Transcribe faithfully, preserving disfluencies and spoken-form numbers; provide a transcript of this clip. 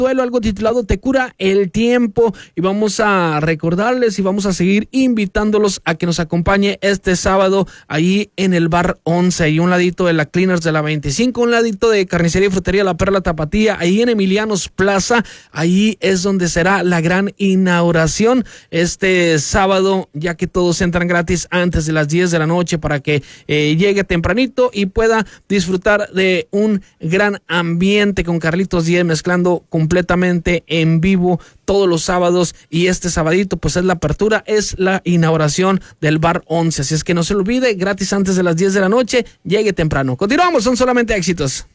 Atuelo, algo titulado Te cura el tiempo, y vamos a recordarles y vamos a seguir invitándolos a que nos acompañe este sábado ahí en el Bar once, ahí un ladito de la Cleaners de la veinticinco, un ladito de Carnicería y Frutería La Perla Tapatía, ahí en Emilianos Plaza. Ahí es donde será la gran inauguración este sábado, ya que todos entran gratis antes de las diez de la noche para que eh, llegue tempranito y pueda disfrutar de un gran ambiente con Carlitos Díez mezclando completamente en vivo todos los sábados. Y este sabadito pues es la apertura, es la inauguración del Bar once, así es que no se lo olvide, gratis antes de las diez de la noche, llegue temprano. Continuamos, son solamente éxitos.